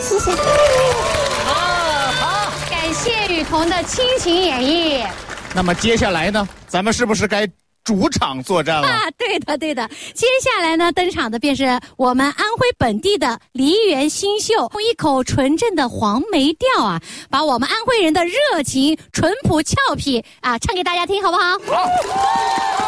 谢谢。 好，感谢雨桐的倾情演绎。 那么接下来呢，咱们是不是该主场作战了？ 对的，对的。接下来呢，登场的便是我们安徽本地的梨园新秀，用一口纯正的黄梅调啊，把我们安徽人的热情、淳朴、俏皮啊，唱给大家听，好不好？ 好。